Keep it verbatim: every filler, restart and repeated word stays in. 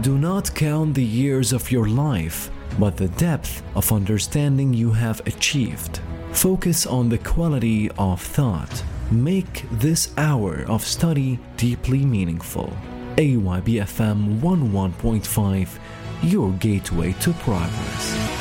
Do not count the years of your life, but the depth of understanding you have achieved. Focus on the quality of thought. Make this hour of study deeply meaningful. A Y B F M one oh one point five, your gateway to progress.